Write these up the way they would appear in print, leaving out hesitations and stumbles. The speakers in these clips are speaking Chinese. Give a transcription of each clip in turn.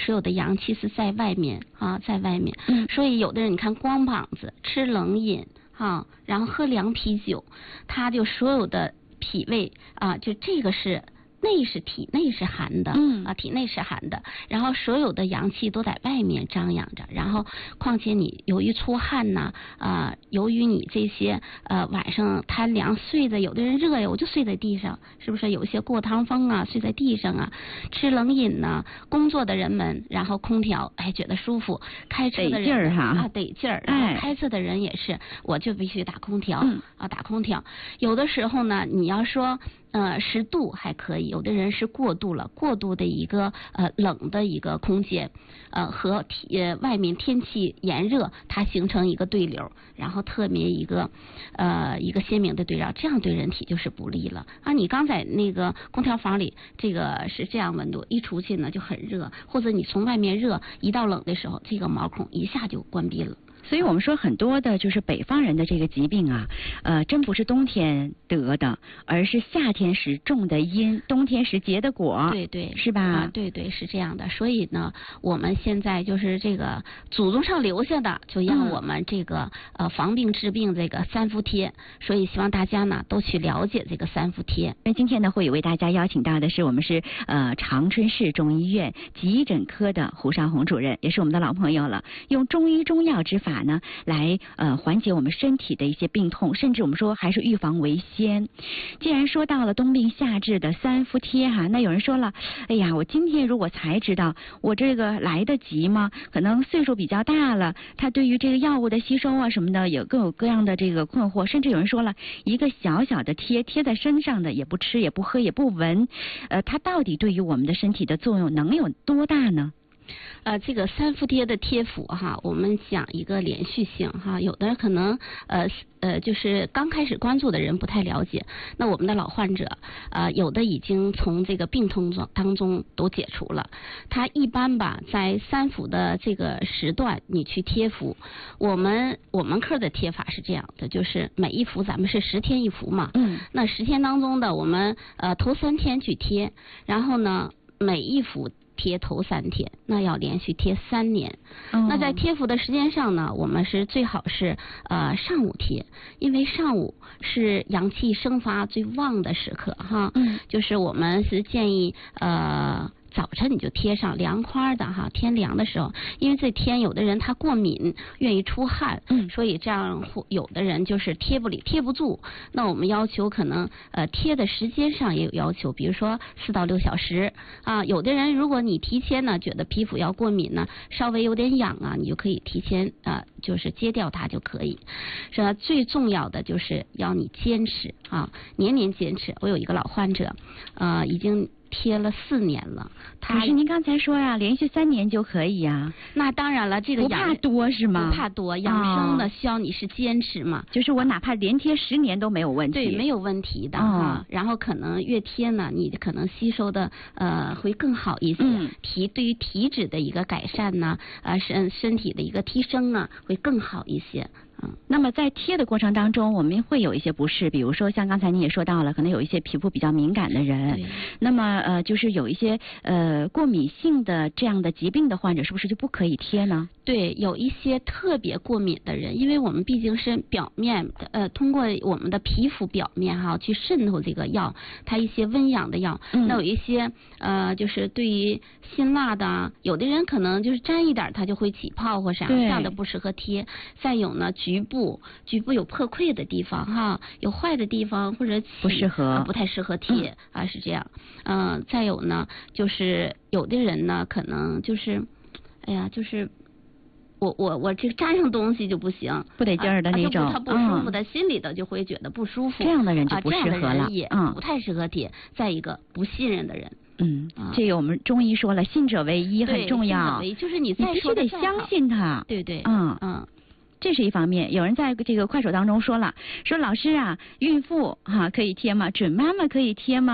所有的阳气是在外面啊，在外面。所以有的人你看光膀子吃冷饮啊，然后喝凉啤酒，他就所有的脾胃啊，就这个是。体内是寒的，体内是寒的，然后所有的阳气都在外面张扬着，然后况且你由于出汗呐，由于你这些晚上贪凉睡的，有的人热呀，我就睡在地上，是不是？有一些过堂风啊，睡在地上啊，吃冷饮呐，工作的人们，然后空调，觉得舒服，开车的人得劲儿哈， 得劲儿，然后开车的人也是，我就必须打空调，打空调。有的时候呢，你要说。10度还可以，有的人是过度了，过度的一个冷的一个空间，和外面天气炎热，它形成一个对流，然后特别一个鲜明的对照，这样对人体就是不利了啊！你刚在那个空调房里，这个是这样温度，一出去呢就很热，或者你从外面热一到冷的时候，这个毛孔一下就关闭了。 所以我们说很多的就是北方人的这个疾病啊，真不是冬天得的，而是夏天时种的因，冬天时结的果。 对对， 是吧？ 对对，是这样的。所以呢，我们现在就是这个祖宗上留下的，就让我们这个防病治病这个三伏贴。所以希望大家呢都去了解这个三伏贴。 那今天呢，会为大家邀请到的是我们是长春市中医院急诊科的胡少红主任，也是我们的老朋友了，用中医中药之法呢，来缓解我们身体的一些病痛，甚至我们说还是预防为先。既然说到了冬病夏治的三伏贴哈，那有人说了，哎呀，我今天如果才知道，我这个来得及吗？可能岁数比较大了，他对于这个药物的吸收啊什么的，有各有各样的这个困惑，甚至有人说了，一个小小的贴在身上的，也不吃也不喝也不闻，它到底对于我们的身体的作用能有多大呢？ 这个三伏贴的贴服哈，我们讲一个连续性哈，有的可能就是刚开始关注的人不太了解，那我们的老患者有的已经从这个病痛当中都解除了。他一般吧，在三伏的这个时段你去贴服，我们科的贴法是这样的，就是每一伏咱们是10天一伏嘛，那10天当中的我们头3天去贴，然后呢每一伏贴头3天，那要连续贴3年。那在贴服的时间上呢，我们是最好是上午贴，因为上午是阳气生发最旺的时刻哈。就是我们是建议早晨你就贴上凉快的哈，天凉的时候，因为这天有的人他过敏，愿意出汗，所以这样有的人就是贴不住。那我们要求可能贴的时间上也有要求，比如说4到6小时啊。有的人如果你提前呢觉得皮肤要过敏呢，稍微有点痒啊，你就可以提前就是揭掉它就可以。是最重要的就是要你坚持啊，年年坚持。我有一个老患者，已经贴了4年了。 可是您刚才说呀，连续3年就可以呀。 那当然了，这个不怕多是吗？ 不怕多，养生的需要你是坚持嘛。 就是我哪怕连贴10年都没有问题。 对，没有问题的哈。然后可能越贴呢，你可能吸收的会更好一些。对于体质的一个改善呢，身体的一个提升啊，会更好一些。 那么在贴的过程当中，我们会有一些不适，比如说像刚才你也说到了，可能有一些皮肤比较敏感的人，那么就是有一些过敏性的这样的疾病的患者，是不是就不可以贴呢？ 对，有一些特别过敏的人，因为我们毕竟是表面通过我们的皮肤表面哈去渗透这个药，它一些温养的药，那有一些就是对于辛辣的，有的人可能就是沾一点它就会起泡或啥，这样的不适合贴。再有呢，局部有破溃的地方哈，有坏的地方或者不适合， 不太适合贴是这样。再有呢，就是有的人呢可能就是就是我这个沾上东西就不行， 不得劲儿的那种， 他不舒服的，心里头就会觉得不舒服。 这样的人就不适合了， 这样的人也不太适合贴。再一个，不信任的人。 这个我们中医说了，信者为医很重要， 就是你必须得相信他。 对对， 这是一方面。有人在这个快手当中说了，说老师啊，孕妇可以贴吗？准妈妈可以贴吗？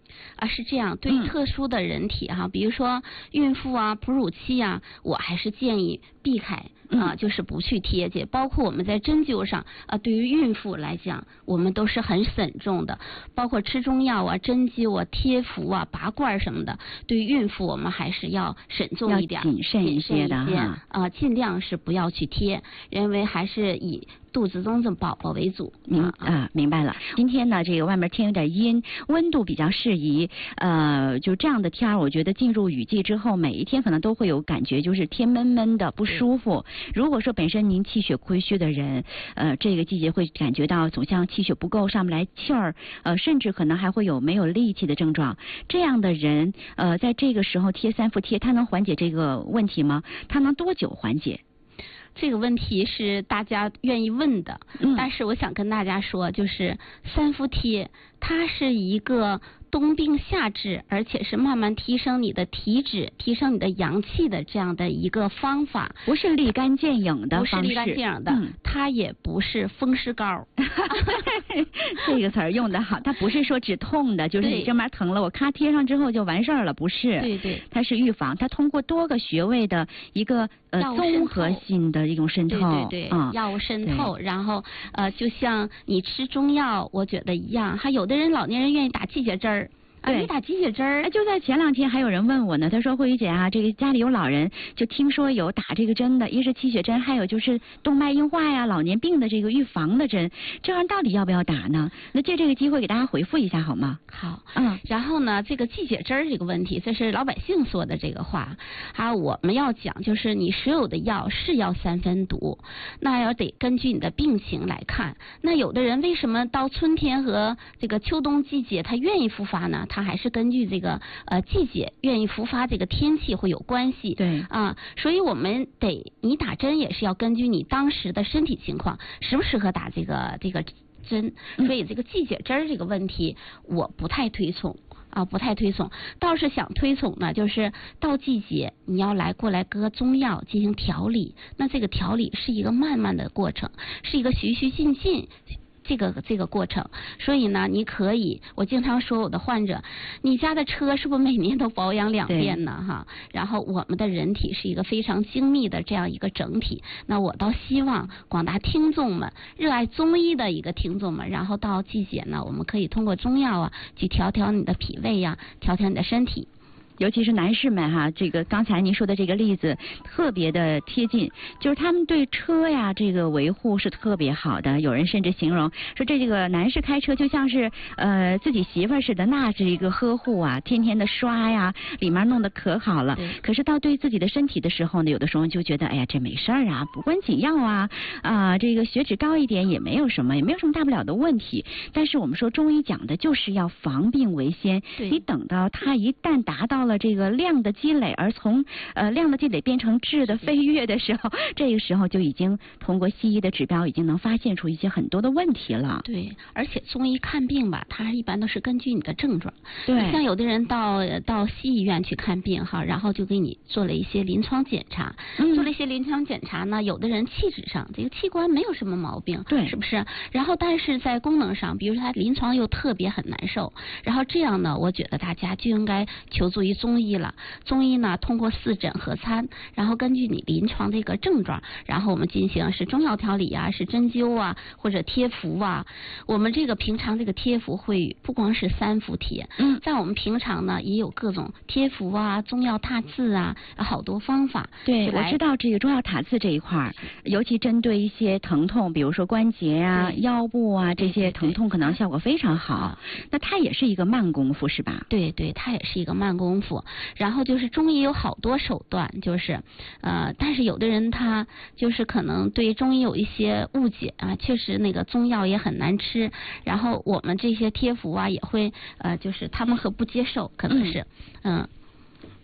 是这样，对于特殊的人体哈，比如说孕妇啊、哺乳期啊，我还是建议避开就是不去贴去。包括我们在针灸上对于孕妇来讲，我们都是很慎重的，包括吃中药啊、针灸啊、贴符啊、拔罐什么的，对于孕妇我们还是要慎重一点、 谨慎一些的哈。 尽量是不要去贴，因为还是以肚子中的宝宝为主。 明白了。今天呢，这个外面天有点阴，温度比较适宜。就这样的天儿，我觉得进入雨季之后，每一天可能都会有感觉，就是天闷闷的不舒服。如果说本身您气血亏虚的人，这个季节会感觉到总像气血不够，上不来气儿，甚至可能还会有没有力气的症状。这样的人，在这个时候贴3伏贴，它能缓解这个问题吗？它能多久缓解？ 这个问题是大家愿意问的，但是我想跟大家说，就是3伏贴，它是一个冬病夏治，而且是慢慢提升你的体质、提升你的阳气的这样的一个方法， 不是立竿见影的方式， 不是立竿见影的，它也不是风湿膏。 这个词儿用得好，它不是说止痛的，就是你这边疼了，我咔贴上之后就完事儿了，不是？ 对， 它是预防，它通过多个穴位的一个综合性的一种渗透， 对，药物渗透，然后就像你吃中药，我觉得一样，还有的人老年人愿意打气血针儿。对，打鸡血针儿。 就在前2天还有人问我呢，他说慧宇姐啊，这个家里有老人，就听说有打这个针的，一是气血针，还有就是动脉硬化呀、老年病的这个预防的针，这玩意儿到底要不要打呢？那借这个机会给大家回复一下好吗？ 好，然后呢，这个气血针这个问题，这是老百姓说的这个话，还有我们要讲，就是你所有的药是要3分毒，那要得根据你的病情来看。那有的人为什么到春天和这个秋冬季节他愿意复发呢？它还是根据这个季节愿意复发，这个天气会有关系。 对所以我们你打针也是要根据你当时的身体情况，适不适合打这个针。所以这个季节针这个问题，我不太推崇。不太推崇，倒是想推崇呢，就是到季节你要过来搁中药进行调理，那这个调理是一个慢慢的过程，是一个循序渐进。这个过程，所以呢，你可以，我经常说我的患者，你家的车是不是每年都保养2遍呢？哈，然后我们的人体是一个非常精密的这样一个整体，那我倒希望广大听众们，热爱中医的一个听众们，然后到季节呢，我们可以通过中药去调你的脾胃呀，调你的身体。 尤其是男士们哈，这个刚才您说的这个例子特别的贴近，就是他们对车呀这个维护是特别好的。有人甚至形容说，这个男士开车就像是自己媳妇儿似的，那是一个呵护啊，天天的刷呀，里面弄得可好了。可是到对自己的身体的时候呢，有的时候就觉得，哎呀，这没事儿啊，补关紧要这个血脂高一点也没有什么大不了的问题。但是我们说中医讲的就是要防病为先，你等到它一旦达到了这个量的积累，而从量的积累变成质的飞跃的时候，这个时候就已经通过西医的指标已经能发现出一些很多的问题了。 对，而且中医看病吧，它一般都是根据你的症状。 对， 像有的人到西医院去看病哈，然后就给你做了一些临床检查，做了一些临床检查呢，有的人气质上这个器官没有什么毛病， 对， 是不是？然后但是在功能上，比如说他临床又特别很难受，然后这样呢，我觉得大家就应该求助于中医了。中医呢，通过四诊合参，然后根据你临床这个症状，然后我们进行是中药调理啊，是针灸啊，或者贴符啊。我们这个平常这个贴符会不光是3伏贴，在我们平常呢也有各种贴符啊、中药踏字啊，好多方法。 对，我知道这个中药塔字这一块，尤其针对一些疼痛，比如说关节啊、腰部啊这些疼痛，可能效果非常好。那它也是一个慢功夫，是吧？ 对，它也是一个慢功夫。然后就是中医有好多手段，就是但是有的人他就是可能对中医有一些误解啊，确实那个中药也很难吃，然后我们这些贴符啊也会就是他们和不接受，可能是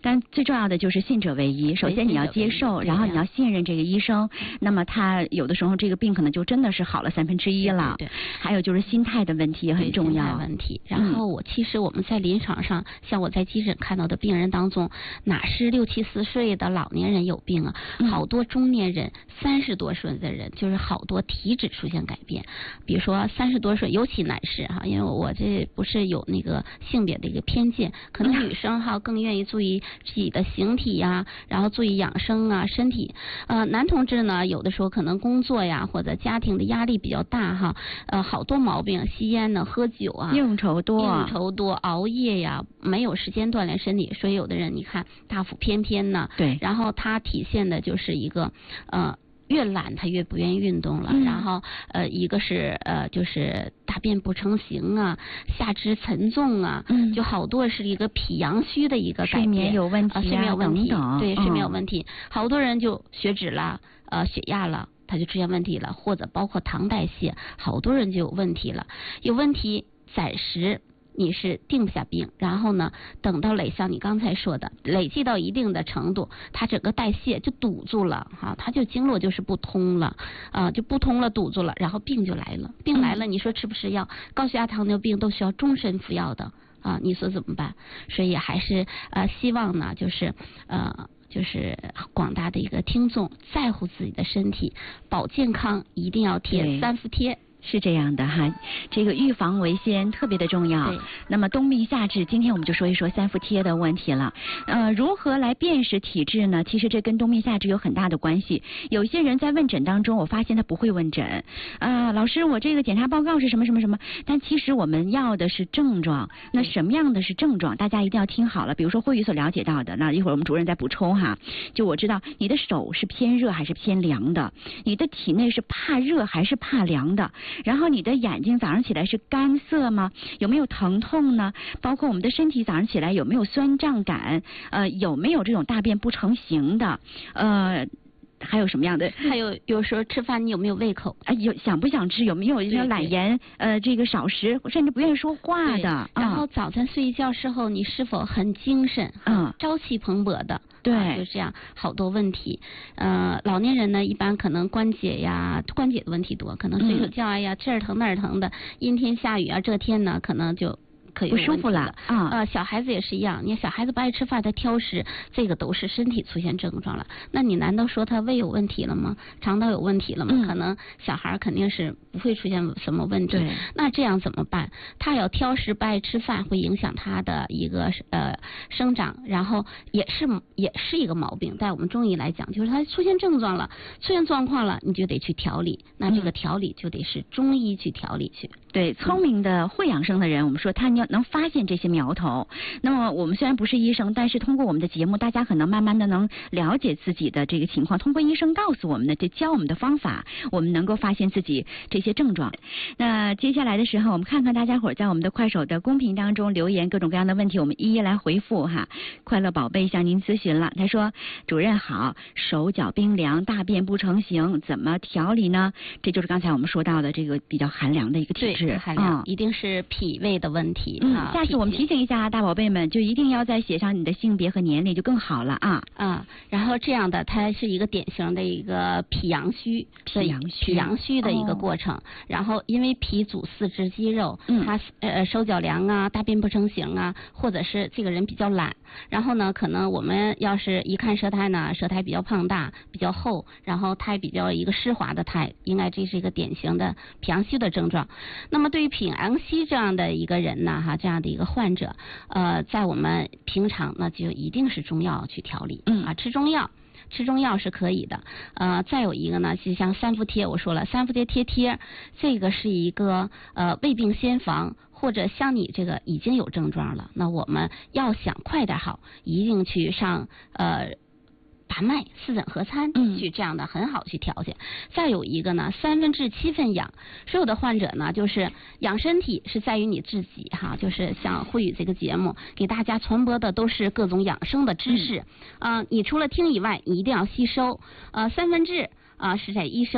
但最重要的就是信者为医。首先你要接受，然后你要信任这个医生。那么他有的时候这个病可能就真的是好了1/3了。对。还有就是心态的问题也很重要。 心态问题。然后其实我们在临床上，像我在急诊看到的病人当中，哪是60、70岁的老年人有病啊？好多中年人，30多岁的人，就是好多体质出现改变。比如说30多岁，尤其男士哈，因为我这不是有那个性别的一个偏见，可能女生哈更愿意注意自己的形体呀，然后注意养生啊身体。男同志呢，有的时候可能工作呀或者家庭的压力比较大哈，好多毛病，吸烟呢、喝酒啊、 应酬多、 熬夜呀，没有时间锻炼身体，所以有的人你看大腹翩翩呢， 对， 然后他体现的就是一个越懒他越不愿意运动了，然后一个是就是大便不成形啊，下肢沉重啊，就好多是一个脾阳虚的一个改变， 睡眠有问题睡眠有问题，对，睡眠有问题，好多人就血脂了，血压了，他就出现问题了，或者包括糖代谢，好多人就有问题了，有问题暂时你是定不下病，然后呢，等到像你刚才说的，累积到一定的程度，它整个代谢就堵住了哈，它就经络就是不通了就不通了，堵住了，然后病就来了，病来了，你说吃不吃药？高血压、糖尿病都需要终身服药的你说怎么办？所以还是希望呢，就是广大的一个听众在乎自己的身体，保健康一定要贴3伏贴。 是这样的哈，这个预防为先，特别的重要。那么冬病夏治，今天我们就说一说3伏贴的问题了。如何来辨识体质呢？其实这跟冬病夏治有很大的关系。有些人在问诊当中，我发现他不会问诊老师，我这个检查报告是什么什么什么，但其实我们要的是症状。那什么样的是症状？大家一定要听好了。比如说慧宇所了解到的，那一会儿我们主任再补充哈。就我知道你的手是偏热还是偏凉的，你的体内是怕热还是怕凉的。然后你的眼睛早上起来是干涩吗？有没有疼痛呢？包括我们的身体早上起来有没有酸胀感？有没有这种大便不成形的？还有什么样的？ 还有时候吃饭你有没有胃口？ 有想不想吃？有没有一些懒言？这个少食，甚至不愿意说话的。 然后早晨睡一觉之后，你是否很精神？朝气蓬勃的。 对， 就这样，好多问题。老年人呢，一般可能关节的问题多，可能睡睡觉呀，这儿疼那儿疼的，阴天下雨啊，这天呢可能就不舒服了小孩子也是一样，你小孩子不爱吃饭，他挑食，这个都是身体出现症状了。那你难道说他胃有问题了吗？肠道有问题了吗？可能小孩肯定是不会出现什么问题。那这样怎么办？他要挑食不爱吃饭，会影响他的一个生长，然后也是一个毛病。在我们中医来讲，就是他出现症状了，出现状况了，你就得去调理。那这个调理就得是中医去调理去。 对，聪明的会养生的人，我们说他能发现这些苗头。那么我们虽然不是医生，但是通过我们的节目，大家可能慢慢的能了解自己的这个情况。通过医生告诉我们的，这教我们的方法，我们能够发现自己这些症状。那接下来的时候，我们看看大家伙在我们的快手的公屏当中留言各种各样的问题，我们一一来回复哈。快乐宝贝向您咨询了，他说：主任好，手脚冰凉，大便不成形，怎么调理呢？这就是刚才我们说到的这个比较寒凉的一个体质。 寒凉一定是脾胃的问题下次我们提醒一下大宝贝们，就一定要再写上你的性别和年龄，就更好了然后这样的，它是一个典型的一个脾阳虚的一个过程。然后因为脾主四肢肌肉，他手脚凉啊，大便不成形啊，或者是这个人比较懒。然后呢，可能我们要是一看舌苔呢，舌苔比较胖大，比较厚，然后苔比较一个湿滑的苔，应该这是一个典型的脾阳虚的症状。那么对于脾阳虚这样的一个人呢，这样的一个患者，在我们平常那就一定是中药去调理，吃中药是可以的。再有一个呢，就像3伏贴，我说了3伏贴，这个是一个未病先防。或者像你这个已经有症状了，那我们要想快点好，一定去上把脉、四诊合参，去这样的很好去调节。再有一个呢，3分治7分养。所有的患者呢，就是养身体是在于你自己就是像慧宇这个节目给大家传播的都是各种养生的知识你除了听以外，你一定要吸收。3分治是在医生。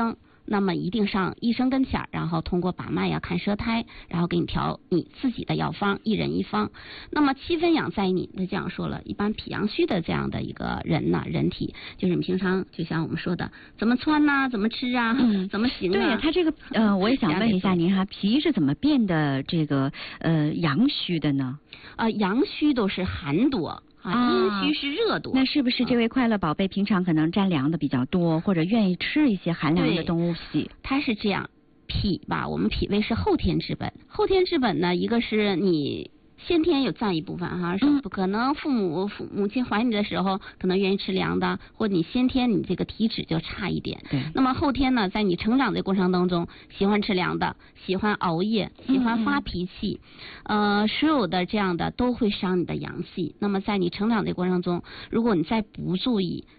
那么一定上医生跟前儿，然后通过把脉呀、看舌苔，然后给你调你自己的药方，一人一方。那么7分养在你，那这样说了，一般脾阳虚的这样的一个人呢，人体就是你平常就像我们说的，怎么穿呐、怎么吃啊，怎么行啊？ 对呀，他这个我也想问一下您哈，脾是怎么变得这个阳虚的呢？ 阳虚都是寒多。阴虚是热多。 那是不是这位快乐宝贝平常可能沾凉的比较多，或者愿意吃一些寒凉的东西？ 它是这样，脾吧，我们脾胃是后天之本。后天之本呢，一个是你先天有占一部分哈，是可能母亲怀你的时候可能愿意吃凉的，或者你先天你这个体质就差一点。 对。 那么后天呢，在你成长的过程当中，喜欢吃凉的，喜欢熬夜，喜欢发脾气，所有的这样的都会伤你的阳气。那么在你成长的过程中，如果你再不注意，